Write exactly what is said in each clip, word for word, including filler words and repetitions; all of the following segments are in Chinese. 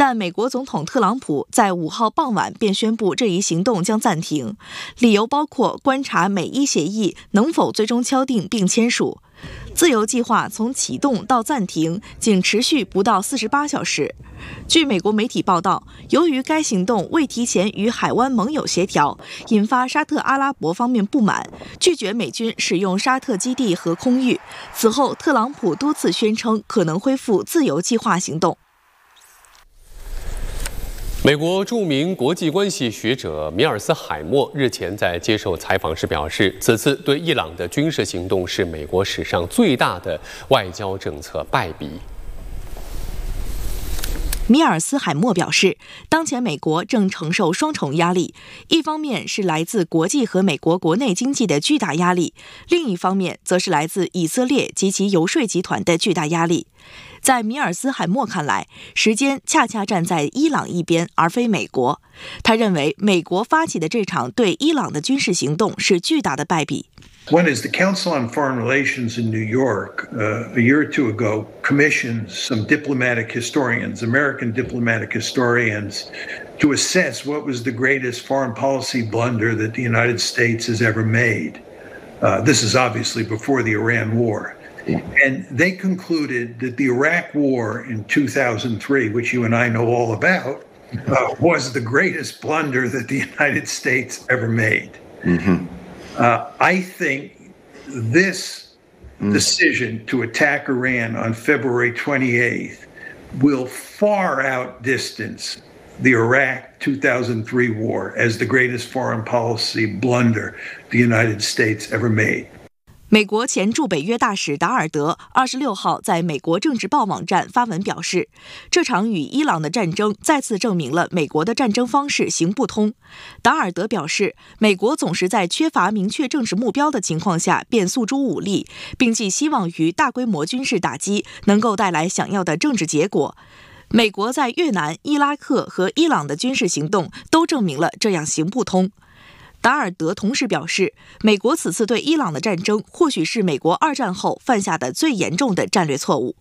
但美国总统特朗普在五号傍晚便宣布这一行动将暂停，理由包括观察美伊协议能否最终敲定并签署。自由计划从启动到暂停仅持续不到四十八小时。据美国媒体报道，由于该行动未提前与海湾盟友协调，引发沙特阿拉伯方面不满，拒绝美军使用沙特基地和空域。此后，特朗普多次宣称可能恢复自由计划行动。 美国著名国际关系学者米尔斯海默日前在接受采访时表示，此次对伊朗的军事行动是美国史上最大的外交政策败笔。 米尔斯海默表示，当前美国正承受双重压力，一方面是来自国际和美国国内经济的巨大压力，另一方面则是来自以色列及其游说集团的巨大压力。在米尔斯海默看来，时间恰恰站在伊朗一边，而非美国。他认为，美国发起的这场对伊朗的军事行动是巨大的败笔。 One is the Council on Foreign Relations in New York, uh, a year or two ago, commissioned some diplomatic historians, American diplomatic historians, to assess what was the greatest foreign policy blunder that the United States has ever made. Uh, this is obviously before the Iran war. And they concluded that the Iraq war in two thousand three, which you and I know all about, uh, was the greatest blunder that the United States ever made. Mm-hmm. Uh, I think this decision to attack Iran on February twenty-eighth will far outdistance the Iraq two thousand three war as the greatest foreign policy blunder the United States ever made. 美国前驻北约大使达尔德二十六号在美国政治报网站发文表示，这场与伊朗的战争再次证明了美国的战争方式行不通。达尔德表示，美国总是在缺乏明确政治目标的情况下便诉诸武力，并寄希望于大规模军事打击能够带来想要的政治结果。美国在越南、伊拉克和伊朗的军事行动都证明了这样行不通。达尔德同时表示，美国此次对伊朗的战争或许是美国二战后犯下的最严重的战略错误。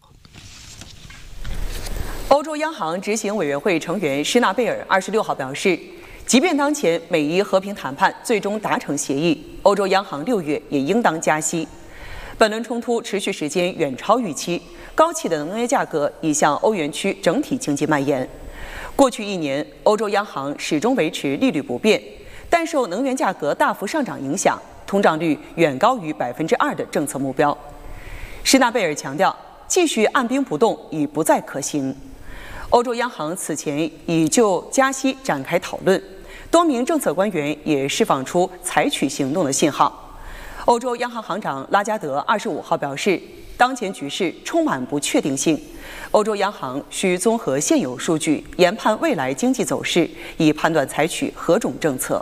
欧洲央行执行委员会成员施纳贝尔二十六号表示，即便当前美伊和平谈判最终达成协议，欧洲央行六月也应当加息。本轮冲突持续时间远超预期，高企的能源价格已向欧元区整体经济蔓延。过去一年，欧洲央行始终维持利率不变。但受能源价格大幅上涨影响，通胀率远高于百分之二的政策目标。施纳贝尔强调，继续按兵不动已不再可行。欧洲央行此前已就加息展开讨论，多名政策官员也释放出采取行动的信号。欧洲央行行长拉加德二十五号表示，当前局势充满不确定性，欧洲央行需综合现有数据，研判未来经济走势，以判断采取何种政策。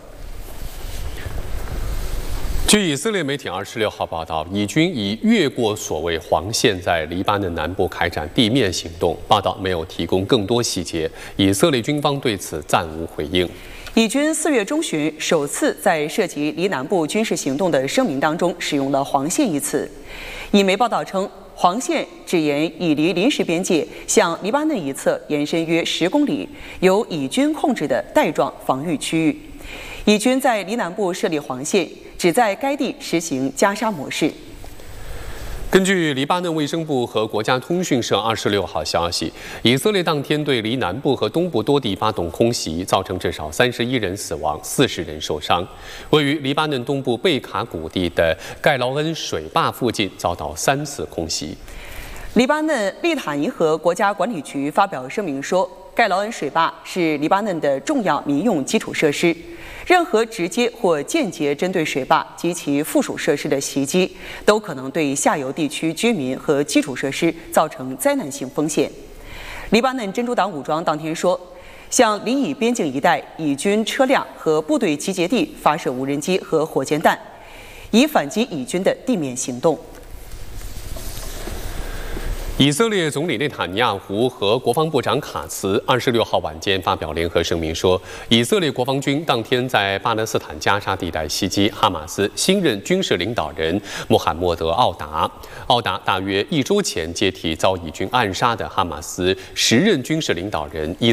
据以色列媒体二十六号报道，以军已越过所谓黄线，在黎巴嫩南部开展地面行动。报道没有提供更多细节，以色列军方对此暂无回应。 以军四月中旬首次在涉及黎南部军事行动的声明当中使用了“黄线”一词。以媒报道称，黄线指沿以黎临时边界向黎巴嫩一侧延伸约十公里，由以军控制的带状防御区域。以军在黎南部设立黄线，只在该地实行加沙模式。 根据黎巴嫩卫生部和国家通讯社二十六号消息，以色列当天对黎南部和东部多地发动空袭，造成至少三十一人死亡，四十人受伤。位于黎巴嫩东部贝卡谷地的盖劳恩水坝附近遭到三次空袭。 黎巴嫩利塔尼河国家管理局发表声明说，盖劳恩水坝是黎巴嫩的重要民用基础设施。任何直接或间接针对水坝及其附属设施的袭击，都可能对下游地区居民和基础设施造成灾难性风险。黎巴嫩真主党武装当天说，向黎以边境一带以军车辆和部队集结地发射无人机和火箭弹，以反击以军的地面行动。 以色列总理内塔尼亚胡和国防部长卡茨二十六号晚间发表联合声明说，以色列国防军当天在巴勒斯坦加沙地带袭击哈马斯新任军事领导人穆罕默德·奥达。奥达大约一周前接替遭以军暗杀的哈马斯时任军事领导人伊